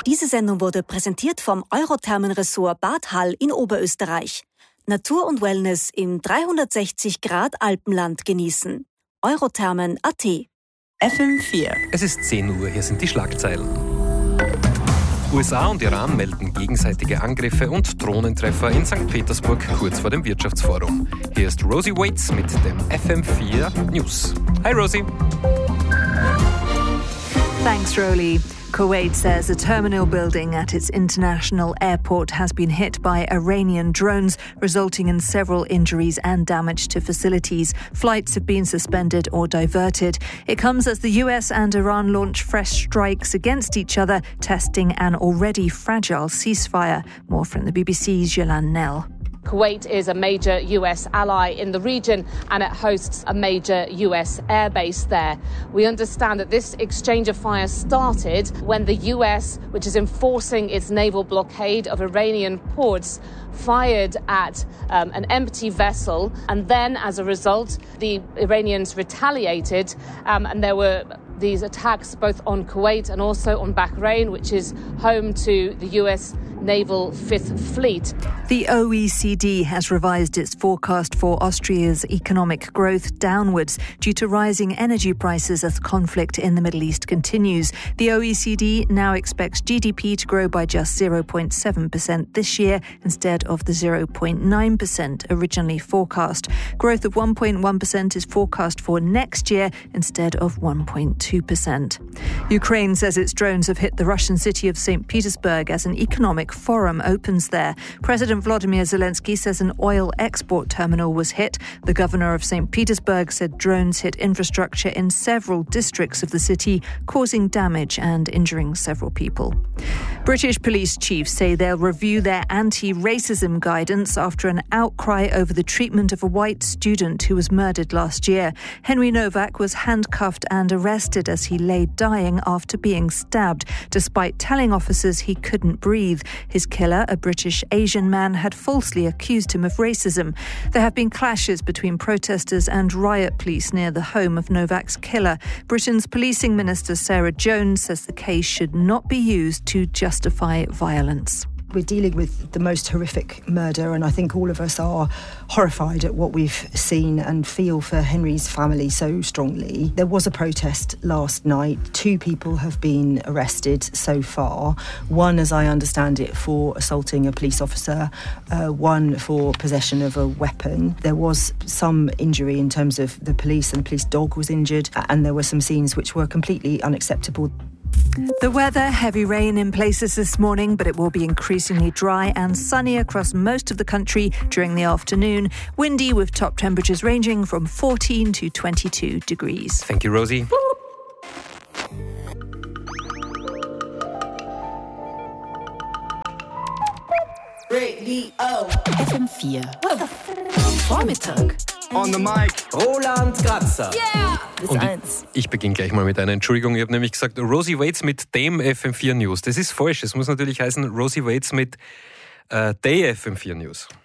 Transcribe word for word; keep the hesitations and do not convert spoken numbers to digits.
Diese Sendung wurde präsentiert vom Eurothermen-Ressort Bad Hall in Oberösterreich. Natur und Wellness im dreihundertsechzig Grad Alpenland genießen. Eurothermen Punkt a t. F M vier. Es ist zehn Uhr, hier sind die Schlagzeilen. U S A und Iran melden gegenseitige Angriffe und Drohnentreffer in Sankt Petersburg kurz vor dem Wirtschaftsforum. Hier ist Rosie Waits mit dem F M vier News. Hi Rosie. Thanks, Rolly. Kuwait says a terminal building at its international airport has been hit by Iranian drones, resulting in several injuries and damage to facilities. Flights have been suspended or diverted. It comes as the U S and Iran launch fresh strikes against each other, testing an already fragile ceasefire. More from the B B C's Yolande Nell. Kuwait is a major U S ally in the region and it hosts a major U S airbase there. We understand that this exchange of fire started when the U S, which is enforcing its naval blockade of Iranian ports, fired at um, an empty vessel, and then as a result the Iranians retaliated um, and there were these attacks both on Kuwait and also on Bahrain, which is home to the U S Naval Fifth Fleet. The O E C D has revised its forecast for Austria's economic growth downwards due to rising energy prices as conflict in the Middle East continues. The O E C D now expects G D P to grow by just zero point seven percent this year instead of the zero point nine percent originally forecast. Growth of one point one percent is forecast for next year instead of one point two percent. Ukraine says its drones have hit the Russian city of Saint Petersburg as an economic forum opens there. President Volodymyr Zelensky says an oil export terminal was hit. The governor of Saint Petersburg said drones hit infrastructure in several districts of the city, causing damage and injuring several people. British police chiefs say they'll review their anti-racism guidance after an outcry over the treatment of a white student who was murdered last year. Henry Novak was handcuffed and arrested as he lay dying after being stabbed, despite telling officers he couldn't breathe. His killer, a British Asian man, had falsely accused him of racism. There have been clashes between protesters and riot police near the home of Novak's killer. Britain's policing minister Sarah Jones says the case should not be used to justify violence. We're dealing with the most horrific murder, and I think all of us are horrified at what we've seen and feel for Henry's family so strongly. There was a protest last night. Two people have been arrested so far. One, as I understand it, for assaulting a police officer, uh, one for possession of a weapon. There was some injury in terms of the police, and the police dog was injured, and there were some scenes which were completely unacceptable. The weather, heavy rain in places this morning, but it will be increasingly dry and sunny across most of the country during the afternoon. Windy with top temperatures ranging from fourteen to twenty-two degrees. Thank you, Rosie. Radio F M vier. Vormittag. On the mic, Roland Gratzer. Yeah! Und ich, ich beginne gleich mal mit einer Entschuldigung. Ich habe nämlich gesagt, Rosie Waits mit dem F M vier News. Das ist falsch. Es muss natürlich heißen Rosie Waits mit äh, der F M vier News.